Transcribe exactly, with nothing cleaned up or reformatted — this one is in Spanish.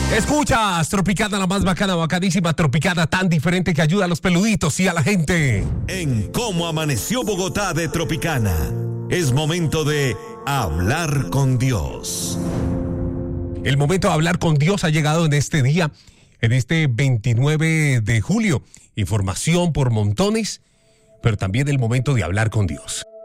Escuchas Tropicana, la más bacana, bacadísima Tropicana, tan diferente que ayuda a los peluditos y a la gente. En Cómo Amaneció Bogotá de Tropicana, es momento de hablar con Dios. El momento de hablar con Dios ha llegado en este día, en este veintinueve de julio. Información por montones, pero también el momento de hablar con Dios.